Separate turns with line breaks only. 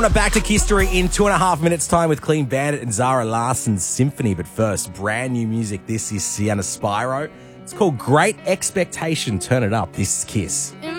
Back to History in 2.5 minutes' time with Clean Bandit and Zara Larsson's Symphony. But first, brand new music. This is Sienna Spyro. It's called Great Expectation. Turn it up. This is Kiss.